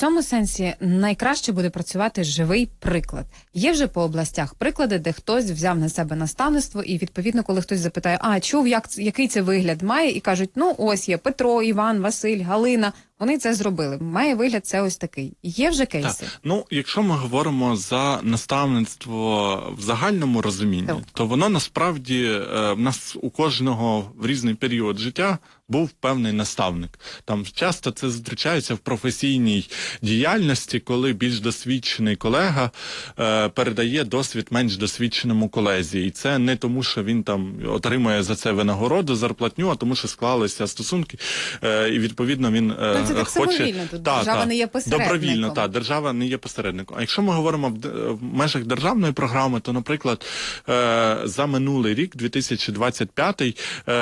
цьому сенсі найкраще буде працювати живий приклад. Є вже по областях приклади, де хтось взяв на себе наставництво, і відповідно, коли хтось запитає, чув, який це вигляд має, і кажуть, ну ось є Петро, Іван, Василь, Галина, вони це зробили. Має вигляд це ось такий. Є вже кейси? Так. Ну, якщо ми говоримо за наставництво в загальному розумінні, то воно насправді в нас у кожного в різний період життя був певний наставник. Там часто це зустрічається в професійній діяльності, коли більш досвідчений колега передає досвід менш досвідченому колезі. І це не тому, що він там отримує за це винагороду, зарплатню, а тому, що склалися стосунки, і відповідно він це так самовільно, тут держава не є посередником. Добровільно, так, держава не є посередником. А якщо ми говоримо в межах державної програми, то, наприклад, за минулий рік, 2025,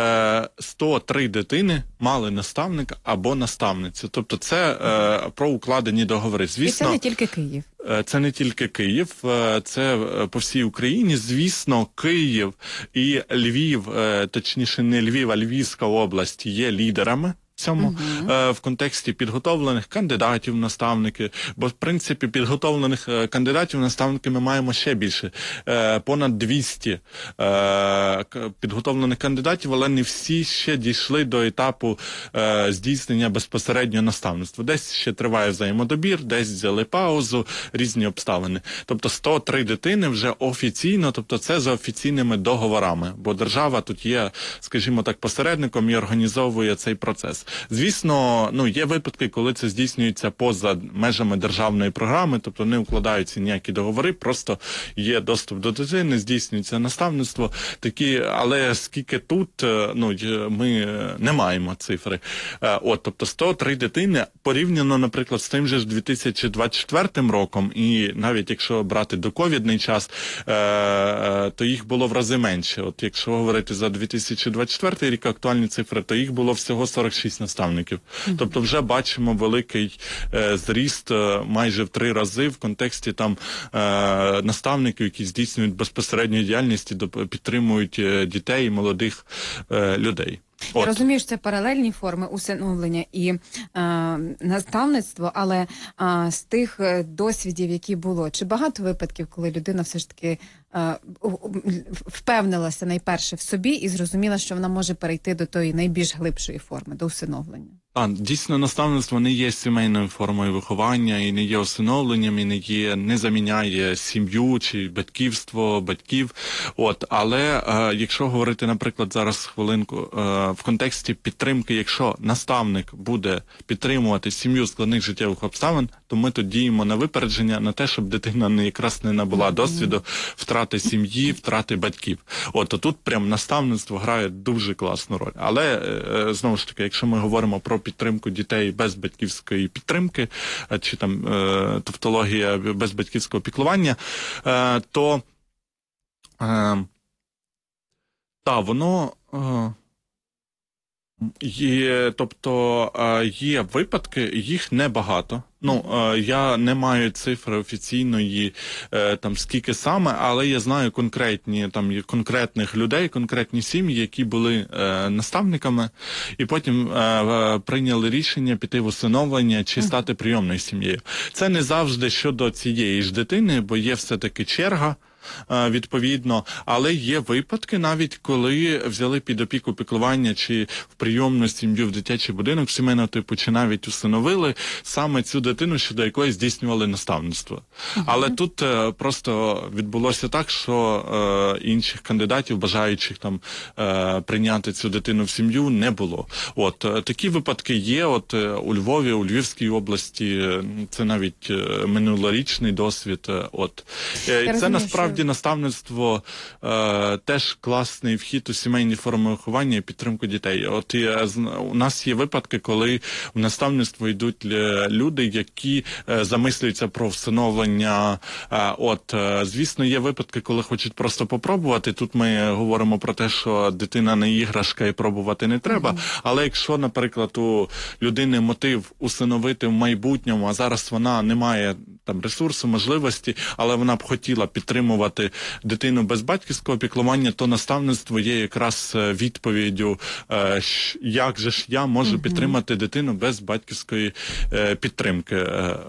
103 дитини мали наставника або наставницю. Тобто це про укладені договори. Звісно, і це не тільки Київ. Це не тільки Київ, це по всій Україні. Звісно, Київ і Львів, точніше не Львів, а Львівська область є лідерами цьому в контексті підготовлених кандидатів в наставники, бо в принципі підготовлених кандидатів в наставники ми маємо ще більше, понад 200 підготовлених кандидатів, але не всі ще дійшли до етапу здійснення безпосередньо наставництва. Десь ще триває взаємодобір, десь взяли паузу, різні обставини. Тобто 103 дитини вже офіційно, тобто це за офіційними договорами, бо держава тут є, скажімо так, посередником і організовує цей процес. Звісно, є випадки, коли це здійснюється поза межами державної програми, тобто не укладаються ніякі договори, просто є доступ до дитини, здійснюється наставництво. Але скільки тут, ми не маємо цифри. Тобто 103 дитини порівняно, наприклад, з тим же ж 2024 роком, і навіть якщо брати доковідний час, то їх було в рази менше. От якщо говорити за 2024 рік актуальні цифри, то їх було всього 46 наставників. Тобто вже бачимо великий зріст майже в 3 рази в контексті наставників, які здійснюють безпосередню діяльність і підтримують дітей і молодих людей. Я розумію, що це паралельні форми усиновлення і наставництво, але з тих досвідів, які було, чи багато випадків, коли людина все ж таки впевнилася найперше в собі і зрозуміла, що вона може перейти до тої найбільш глибшої форми, до усиновлення? Дійсно, наставництво не є сімейною формою виховання і не є усиновленням, і не заміняє сім'ю чи батьківство, батьків. Але якщо говорити, наприклад, зараз хвилинку в контексті підтримки, якщо наставник буде підтримувати сім'ю складних життєвих обставин, то ми тут діємо на випередження, на те, щоб дитина якраз не набула досвіду втрати сім'ї, втрати батьків. То тут прям наставництво грає дуже класну роль. Але, знову ж таки, якщо ми говоримо про підтримку дітей без батьківської підтримки, чи тавтологія без батьківського піклування, то воно є, тобто є випадки, їх небагато. Я не маю цифри офіційної, скільки саме, але я знаю конкретних людей, конкретні сім'ї, які були наставниками, і потім прийняли рішення піти в усиновлення чи стати прийомною сім'єю. Це не завжди щодо цієї ж дитини, бо є все-таки черга, відповідно, але є випадки навіть, коли взяли під опіку піклування чи в прийомну сім'ю в дитячий будинок сімейного типу, чи навіть усиновили саме цю дитину, щодо якої здійснювали наставництво. Але тут просто відбулося так, що інших кандидатів, бажаючих прийняти цю дитину в сім'ю, не було. Такі випадки є, у Львові, у Львівській області, це навіть минулорічний досвід. Це насправді наставництво теж класний вхід у сімейні форми виховання і підтримку дітей. У нас є випадки, коли в наставництво йдуть люди, які замислюються про всиновлення. Звісно, є випадки, коли хочуть просто попробувати. Тут ми говоримо про те, що дитина не іграшка і пробувати не треба. Але якщо, наприклад, у людини мотив усиновити в майбутньому, а зараз вона не має ресурсу, можливості, але вона б хотіла підтримувати дитину без батьківського піклування, то наставництво є якраз відповіддю, як же ж я можу підтримати дитину без батьківської підтримки.